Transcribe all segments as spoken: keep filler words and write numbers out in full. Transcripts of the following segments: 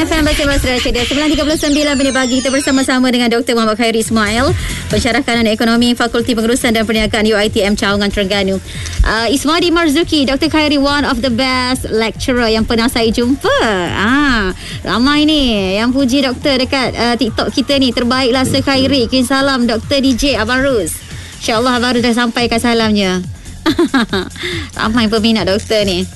F M Baca Bahasa Cerdas sembilan tiga puluh sembilan minit pagi. Kita bersama-sama dengan Doktor Muhammad Khairi Ismail, Pensyarah Kanan Ekonomi, Fakulti Pengurusan dan Perniagaan U I T M Cawangan, Terengganu. uh, Ismadi Marzuki, Doktor Khairi one of the best lecturer yang pernah saya jumpa. ah, Ramai ni yang puji Doktor dekat uh, TikTok kita ni. Terbaiklah Sir Khairi. Kirim salam Doktor D J Abang Rus. InsyaAllah Abang Rus dah sampaikan salamnya. Ramai peminat Doktor ni.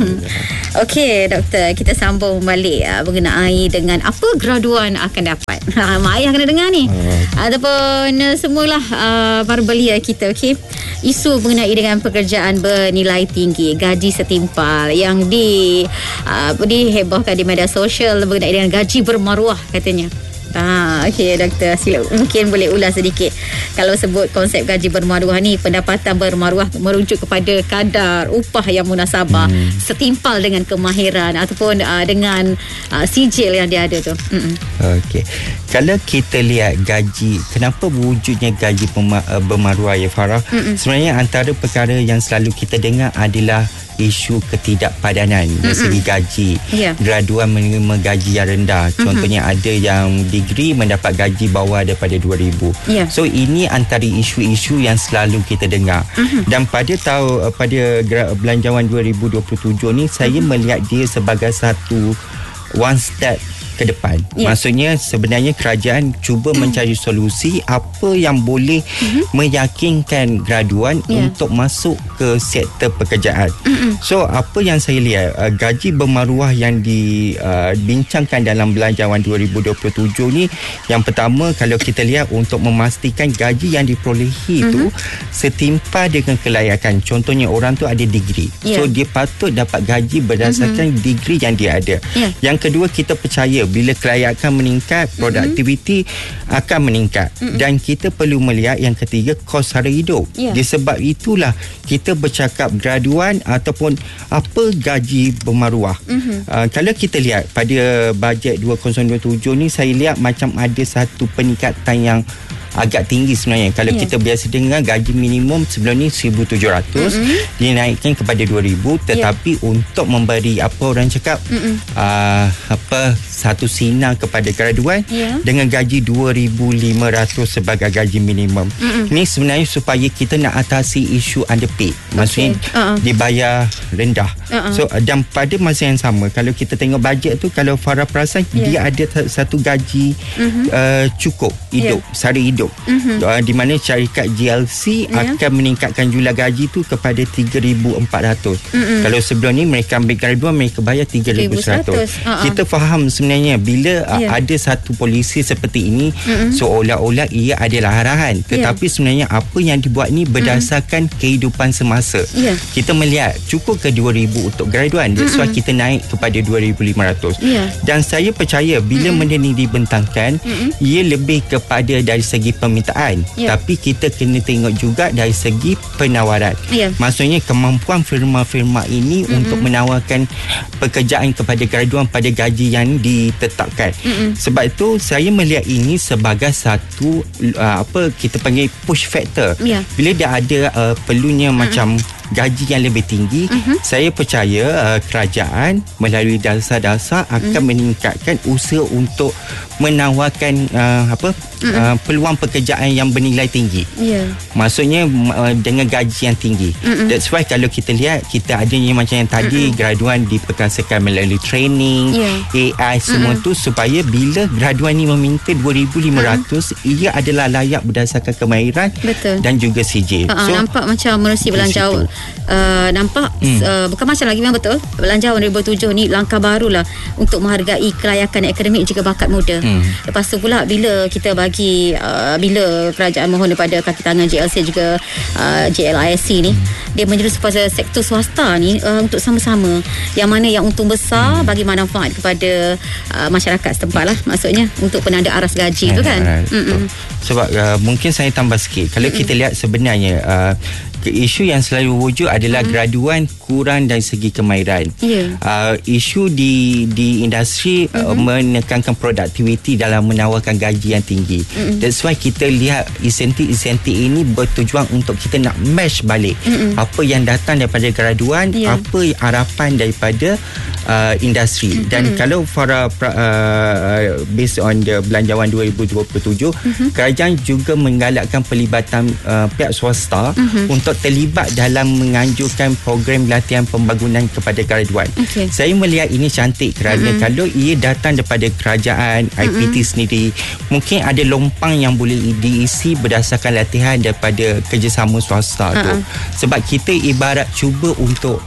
Okey Doktor, kita sambung balik uh, mengenai dengan apa graduan akan dapat. Mak ayah kena dengar ni. uh. Ataupun uh, semualah uh, para belia kita. Okey, isu mengenai dengan pekerjaan bernilai tinggi, gaji setimpal yang di uh, dihebohkan di media sosial mengenai dengan gaji bermaruah katanya. Ah, okey Doktor, sila mungkin boleh ulas sedikit. Kalau sebut konsep gaji bermaruah ni, pendapatan bermaruah merujuk kepada kadar upah yang munasabah, hmm. setimpal dengan kemahiran ataupun uh, dengan uh, sijil yang dia ada tu. Okey. Kalau kita lihat gaji, kenapa wujudnya gaji bermaruah ya Farah? Mm-mm. Sebenarnya antara perkara yang selalu kita dengar adalah isu ketidakpadanan dari segi gaji. Yeah. Graduan menerima gaji yang rendah. Contohnya mm-hmm. ada yang degree mendapat gaji bawah daripada dua ribu. Yeah. So ini antara isu-isu yang selalu kita dengar. Mm-hmm. Dan pada tahun pada belanjawan dua ribu dua puluh tujuh ni, saya mm-hmm. melihat dia sebagai satu one step ke depan. Yeah. Maksudnya sebenarnya kerajaan cuba mm. mencari solusi apa yang boleh mm-hmm. meyakinkan graduan yeah. untuk masuk ke sektor pekerjaan. Mm-mm. So apa yang saya lihat, uh, gaji bermaruah yang dibincangkan uh, dalam belanjawan dua ribu dua puluh tujuh ni, yang pertama kalau kita lihat untuk memastikan gaji yang diperolehi itu mm-hmm. setimpal dengan kelayakan. Contohnya orang tu ada degree. Yeah. So dia patut dapat gaji berdasarkan mm-hmm. degree yang dia ada. Yeah. Yang kedua, kita percaya bila kelayakan meningkat, produktiviti mm-hmm. akan meningkat. Mm-hmm. Dan kita perlu melihat yang ketiga, kos sara hidup. Yeah. Disebab itulah kita bercakap graduan ataupun apa gaji bermaruah. Mm-hmm. Uh, kalau kita lihat pada bajet dua ribu dua puluh tujuh ni, saya lihat macam ada satu peningkatan yang agak tinggi sebenarnya. Kalau yeah. kita biasa dengar gaji minimum sebelum ni seribu tujuh ratus, mm-hmm. dinaikkan kepada dua ribu, tetapi yeah. untuk memberi apa orang cakap mm-hmm. uh, apa satu sinar kepada graduan yeah. dengan gaji dua ribu lima ratus sebagai gaji minimum. Mm-hmm. Ini sebenarnya supaya kita nak atasi isu underpaid. Maksudnya okay. uh-uh. dibayar rendah. Uh-uh. So dan pada masa yang sama, kalau kita tengok bajet tu, kalau Farah perasan yeah. dia ada satu gaji mm-hmm. uh, cukup hidup, yeah. sara hidup. Mm-hmm. Uh, di mana syarikat G L C yeah. akan meningkatkan jumlah gaji tu kepada tiga ribu empat ratus. Mm-hmm. Kalau sebelum ni mereka ambil graduan, mereka bayar tiga ribu seratus. Uh-huh. Kita faham sebenarnya bila yeah. uh, ada satu polisi seperti ini, mm-hmm. seolah-olah ia adalah arahan, tetapi yeah. sebenarnya apa yang dibuat ni berdasarkan mm-hmm. kehidupan semasa. Yeah. Kita melihat cukup ke dua ribu untuk graduan, that's mm-hmm. why kita naik kepada dua ribu lima ratus. Yeah. Dan saya percaya bila mm-hmm. benda ni dibentangkan, mm-hmm. ia lebih kepada dari segi permintaan, yeah. tapi kita kena tengok juga dari segi penawaran. Yeah. Maksudnya kemampuan firma-firma ini mm-hmm. untuk menawarkan pekerjaan kepada graduan pada gaji yang ditetapkan. Mm-hmm. Sebab itu saya melihat ini sebagai satu uh, apa kita panggil push factor. Yeah. Bila dia ada uh, perlunya mm-hmm. macam gaji yang lebih tinggi, uh-huh. saya percaya uh, kerajaan melalui dasar-dasar akan uh-huh. meningkatkan usaha untuk menawarkan uh, apa uh-huh. uh, peluang pekerjaan yang bernilai tinggi. Yeah. Maksudnya uh, dengan gaji yang tinggi. Uh-huh. That's why kalau kita lihat, kita ada yang macam yang tadi uh-huh. graduan diperkasakan melalui training, yeah. A I semua uh-huh. tu, supaya bila graduan ni meminta dua ribu lima ratus, uh-huh. ia adalah layak berdasarkan kemahiran. Betul. Dan juga sijil. Uh-huh. So nampak macam menerusi belanjawan. Uh, nampak hmm. uh, bukan macam lagi, memang betul belanjawan dua ribu tujuh ni langkah barulah untuk menghargai kelayakan akademik juga bakat muda. hmm. Lepas tu pula bila kita bagi uh, bila kerajaan mohon daripada kaki tangan J L C juga uh, J L I S C ni, hmm. dia menjurus kepada sektor swasta ni uh, untuk sama-sama yang mana yang untung besar hmm. bagi manfaat kepada uh, masyarakat setempat lah, maksudnya untuk penanda aras gaji tu kan. Sebab uh, mungkin saya tambah sikit, kalau Mm-mm. kita lihat sebenarnya uh, isu yang selalu wujud adalah mm-hmm. graduan kurang dari segi kemahiran. Yeah. Uh, isu di di industri mm-hmm. uh, menekankan produktiviti dalam menawarkan gaji yang tinggi. Mm-hmm. That's why kita lihat insentif-insentif ini bertujuan untuk kita nak match balik mm-hmm. apa yang datang daripada graduan, yeah. apa harapan daripada uh, industri. Mm-hmm. Dan kalau para uh, based on the Belanjawan dua ribu dua puluh tujuh, mm-hmm. kerajaan juga menggalakkan pelibatan uh, pihak swasta mm-hmm. untuk terlibat dalam menganjurkan program latihan pembangunan kepada graduan. Okay. Saya melihat ini cantik kerana mm-hmm. kalau ia datang daripada kerajaan, mm-hmm. I P T sendiri, mungkin ada lompang yang boleh diisi berdasarkan latihan daripada kerjasama swasta uh-huh. tu. Sebab kita ibarat cuba untuk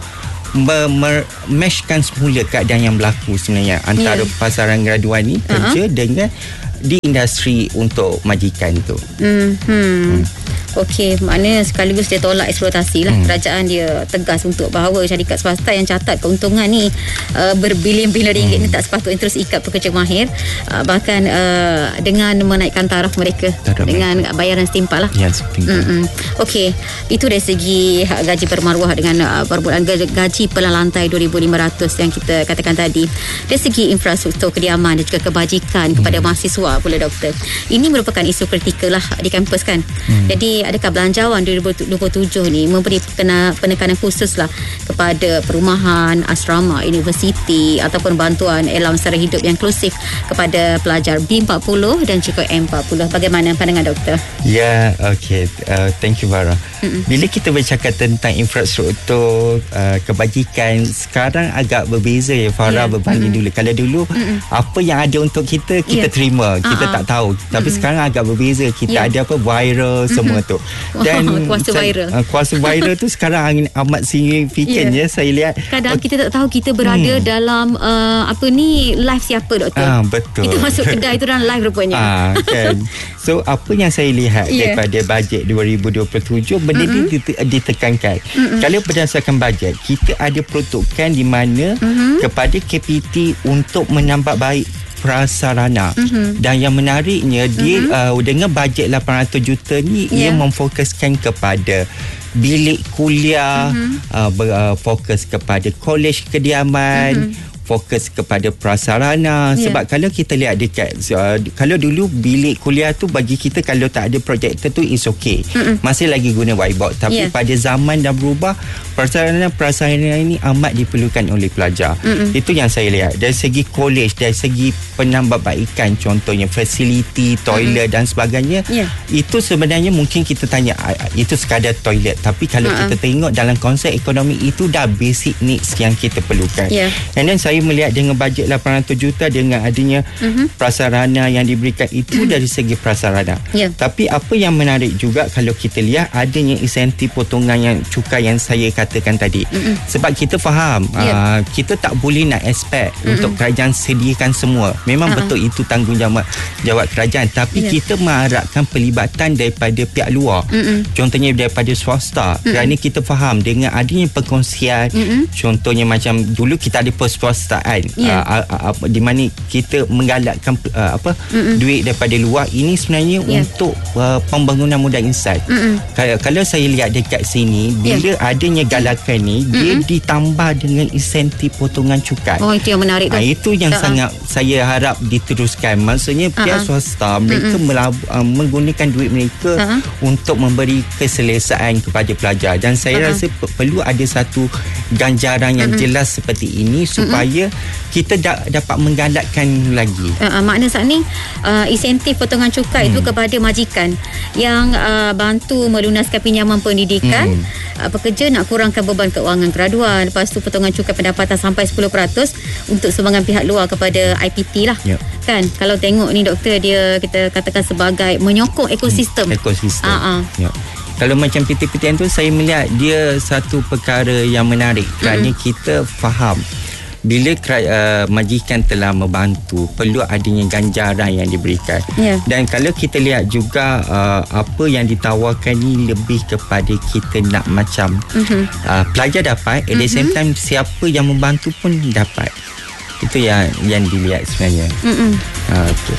memeshkan semula keadaan yang berlaku sebenarnya antara yeah. pasaran graduan ni uh-huh. kerja dengan di industri untuk majikan tu. Mm-hmm. Hmm. Okey, maknanya sekaligus dia tolak eksploitasi lah. Hmm. Kerajaan dia tegas untuk bahawa syarikat swasta yang catat keuntungan ni uh, berbilion-bilion ringgit hmm. ni tak sepatutnya terus ikat pekerja mahir, uh, bahkan uh, dengan menaikkan taraf mereka taraf dengan mereka. Bayaran setimpal lah. Ya, setimpal. Okey, itu dari segi gaji bermaruah dengan uh, perbulan gaji pelan lantai dua ribu lima ratus yang kita katakan tadi. Dari segi infrastruktur kediaman dan juga kebajikan hmm. kepada mahasiswa pula, doktor. Ini merupakan isu kritikal lah di kampus kan. Hmm. Jadi adakah Belanjawan dua ribu dua puluh tujuh ni memberi penekanan, penekanan khusus lah kepada perumahan, asrama, universiti ataupun bantuan allowance sara hidup yang inklusif kepada pelajar B empat puluh dan juga M empat puluh? Bagaimana pandangan doktor? Ya, yeah, okay. Uh, thank you, Farah. Mm-mm. Bila kita bercakap tentang infrastruktur, uh, kebajikan, sekarang agak berbeza ya, Farah, yeah. berbanding Mm-mm. dulu. Kalau dulu, Mm-mm. apa yang ada untuk kita, kita yeah. terima. Kita uh-huh. tak tahu. Tapi Mm-mm. sekarang agak berbeza. Kita yeah. ada apa, viral, semua Mm-mm. tu. Dan kuasa viral uh, kuasa viral tu sekarang amat signifikan yeah. ya, saya lihat. Kadang okay. kita tak tahu kita berada hmm. dalam uh, apa ni, live siapa, doktor. Ah, betul. Kita masuk kedai tu dalam live rupanya. Ah, kan. So apa yang saya lihat yeah. daripada bajet dua ribu dua puluh tujuh, benda mm-hmm. ni ditekankan. Mm-hmm. Kalau berdasarkan bajet, kita ada peruntukan di mana mm-hmm. kepada K P T untuk menambah baik prasarana. Mm-hmm. Dan yang menariknya dia mm-hmm. uh, dengan bajet lapan ratus juta ni yeah. ia memfokuskan kepada bilik kuliah, mm-hmm. uh, ber, uh, fokus kepada kolej kediaman, mm-hmm. fokus kepada prasarana. Yeah. Sebab kalau kita lihat dekat uh, kalau dulu bilik kuliah tu bagi kita kalau tak ada projektor tu is okay. Mm-mm. Masih lagi guna whiteboard. Tapi yeah. pada zaman dah berubah, prasarana-prasarana ini amat diperlukan oleh pelajar. Mm-mm. Itu yang saya lihat. Dari segi kolej, dari segi penambahbaikan, contohnya fasiliti, toilet Mm-mm. dan sebagainya. Yeah. Itu sebenarnya mungkin kita tanya itu sekadar toilet. Tapi kalau uh-uh. kita tengok dalam konsep ekonomi, itu dah basic needs yang kita perlukan. Yeah. And then saya melihat dengan bajet lapan ratus juta dengan adanya uh-huh. prasarana yang diberikan itu dari segi prasarana. Yeah. Tapi apa yang menarik juga kalau kita lihat adanya insentif potongan yang cukai yang saya katakan tadi. Uh-huh. Sebab kita faham yeah. uh, kita tak boleh nak expect uh-huh. untuk kerajaan sediakan semua. Memang uh-huh. betul itu tanggungjawab jawab kerajaan. Tapi yeah. kita mengharapkan pelibatan daripada pihak luar. Uh-huh. Contohnya daripada swasta. Uh-huh. Kerana kita faham dengan adanya perkongsian, uh-huh. contohnya macam dulu kita ada perswasta Yeah. Uh, uh, uh, di mana kita menggalakkan uh, apa Mm-mm. duit daripada luar ini sebenarnya yeah. untuk uh, pembangunan modal insan. Kalau, kalau saya lihat dekat sini bila yeah. adanya galakan ni Mm-mm. dia ditambah dengan insentif potongan cukai. Oh, itu yang menarik tu. Uh, itu yang uh-huh. sangat saya harap diteruskan. Maksudnya pihak uh-huh. swasta mereka melab, uh, menggunakan duit mereka uh-huh. untuk memberi keselesaan kepada pelajar, dan saya uh-huh. rasa p- perlu ada satu ganjaran yang uh-huh. jelas seperti ini supaya kita da- dapat menggalakkan lagi. Uh, uh, makna saat ni uh, insentif potongan cukai hmm. itu kepada majikan yang uh, bantu melunaskan pinjaman pendidikan. Hmm. Uh, pekerja nak kurangkan beban keuangan graduan. Lepas tu potongan cukai pendapatan sampai sepuluh peratus untuk sumbangan pihak luar kepada I P T lah. Yep. Kan? Kalau tengok ni doktor, dia kita katakan sebagai menyokong ekosistem. Hmm. Ekosistem. Uh-uh. Yep. Kalau macam P T P T N tu, saya melihat dia satu perkara yang menarik kerana mm-hmm. kita faham bila uh, majikan telah membantu, perlu adanya ganjaran yang diberikan. Yeah. Dan kalau kita lihat juga uh, apa yang ditawarkan ni lebih kepada kita nak macam mm-hmm. uh, pelajar dapat, at mm-hmm. the same time siapa yang membantu pun dapat. Itu yang yang dilihat sebenarnya. Mm-hmm. Uh, okay.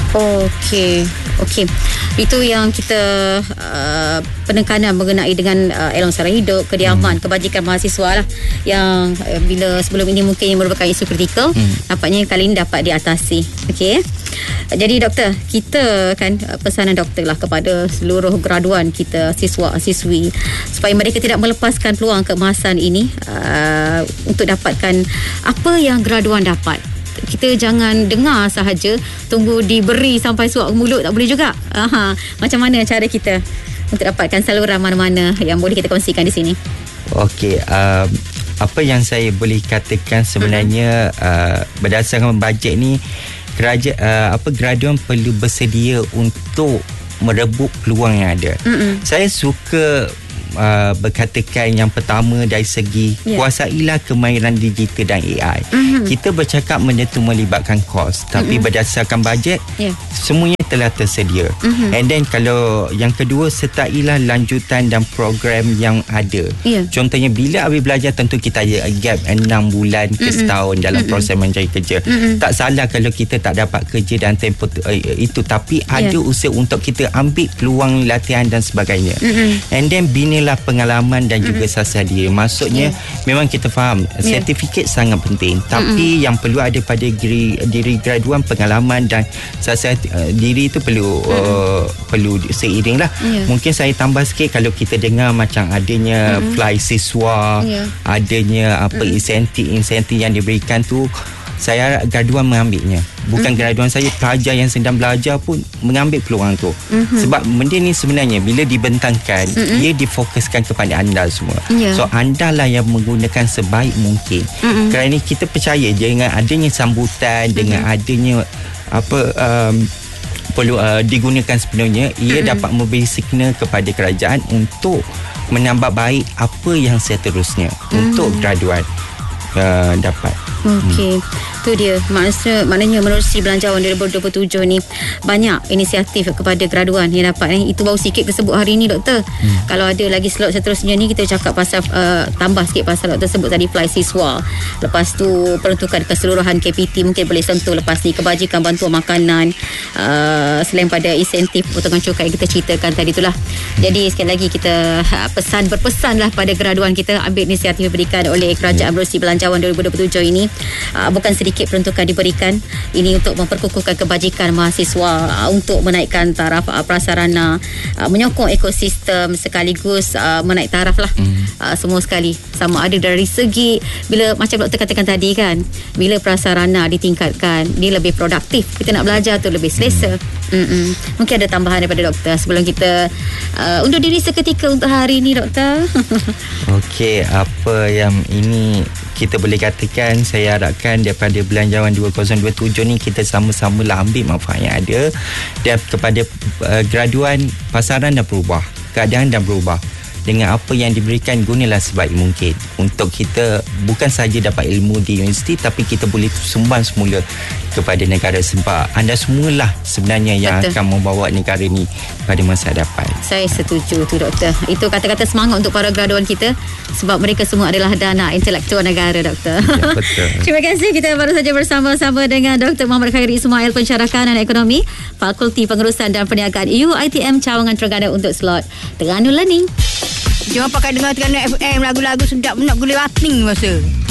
Okey. Okey. Itu yang kita uh, penekanan mengenai dengan uh, elong sara hidup, kediaman, hmm. kebajikan mahasiswa lah yang uh, bila sebelum ini mungkin merupakan isu kritikal, hmm. nampaknya kali ini dapat diatasi. Okey. Jadi doktor, kita kan pesanan doktor lah kepada seluruh graduan kita, siswa-siswi, supaya mereka tidak melepaskan peluang keemasan ini uh, untuk dapatkan apa yang graduan dapat. Kita jangan dengar sahaja, tunggu diberi sampai suap mulut tak boleh juga. Aha, macam mana cara kita untuk dapatkan saluran mana-mana yang boleh kita kongsikan di sini? Okey, uh, apa yang saya boleh katakan sebenarnya uh-huh. uh, berdasarkan bajet ni, Kerajaan uh, apa graduan perlu bersedia untuk merebut peluang yang ada. Mm-mm. Saya suka uh, berkatakan yang pertama dari segi yeah. kuasailah kemahiran digital dan A I. Mm-hmm. Kita bercakap benda tu melibatkan kos, tapi mm-hmm. berdasarkan bajet yeah. semuanya telah tersedia. Mm-hmm. And then kalau yang kedua, sertailah lanjutan dan program yang ada. Yeah. Contohnya bila habis belajar tentu kita ada gap enam bulan ke mm-hmm. setahun dalam mm-hmm. proses mencari kerja. Mm-hmm. Tak salah kalau kita tak dapat kerja dan tempoh uh, itu, tapi yeah. ada usaha untuk kita ambil peluang latihan dan sebagainya. Mm-hmm. And then binalah pengalaman dan mm-hmm. juga sasar diri. Maksudnya yeah. memang kita faham yeah. sertifikat sangat penting, tapi mm-hmm. yang perlu ada pada diri, diri graduan pengalaman dan sasar uh, diri itu perlu hmm. uh, perlu seiring lah. Yeah. Mungkin saya tambah sikit, kalau kita dengar macam adanya hmm. fly siswa, yeah. adanya apa hmm. insentif-insentif yang diberikan tu, saya graduan mengambilnya. Bukan mm-hmm. graduan saya, pelajar yang sedang belajar pun mengambil peluang tu. Mm-hmm. Sebab benda ni sebenarnya bila dibentangkan, mm-hmm. ia difokuskan kepada anda semua. Yeah. So anda lah yang menggunakan sebaik mungkin. Mm-hmm. Kerana kita percaya dengan adanya sambutan, mm-hmm. dengan adanya apa um, perlu uh, digunakan sepenuhnya, ia mm-hmm. dapat memberi signal kepada kerajaan untuk menambah baik apa yang seterusnya mm-hmm. untuk graduan uh, dapat. Okey. Hmm. Tu dia. Maksudnya, maknanya menerusi belanjawan dua ribu dua puluh tujuh ni banyak inisiatif kepada graduan yang dapat ni. Itu baru sikit tersebut hari ni, doktor. Hmm. Kalau ada lagi slot seterusnya ni, kita cakap pasal uh, tambah sikit pasal doktor sebut tadi fly siswa. Lepas tu peruntukan keseluruhan K P T mungkin boleh sentuh lepas ni, kebajikan bantuan makanan, uh, selain pada insentif potongan cukai yang kita ceritakan tadi itulah. Jadi sekali lagi kita uh, pesan berpesanlah pada graduan kita, ambil inisiatif diberikan oleh Kerajaan Menerusi Belanjawan dua ribu dua puluh tujuh ini. Uh, bukan sedikit peruntukan diberikan ini untuk memperkukuhkan kebajikan mahasiswa, uh, untuk menaikkan taraf uh, prasarana, uh, menyokong ekosistem, sekaligus uh, menaik taraf lah mm. uh, semua sekali. Sama ada dari segi bila macam doktor katakan tadi kan, bila prasarana ditingkatkan, dia lebih produktif, kita nak belajar tu lebih selesa. Mm. Mungkin ada tambahan daripada doktor sebelum kita uh, undur diri seketika untuk hari ini, doktor. Okey, apa yang ini kita boleh katakan, saya harapkan daripada belanjawan dua ribu dua puluh tujuh ni kita sama-sama lah ambil manfaat yang ada. Dan kepada uh, graduan, pasaran dah berubah, keadaan dah berubah. Dengan apa yang diberikan, gunalah sebaik mungkin untuk kita bukan saja dapat ilmu di universiti, tapi kita boleh sumbang semula kepada negara, sebab anda semualah sebenarnya yang Betul. akan membawa negara ni pada masa hadapan. Saya setuju tu, doktor. Itu kata-kata semangat untuk para graduan kita, sebab mereka semua adalah dana intelektual negara, doktor. Ya, betul. Terima kasih. Kita baru saja bersama-sama dengan Doktor Muhammad Khairi Ismail, Pensyarah Kanan Ekonomi, Fakulti Pengurusan dan Perniagaan U I T M Cawangan Terengganu untuk slot Terengganu Learning. Jangan pakai dengar Terengganu F M, lagu-lagu sedap nak gula bating masa.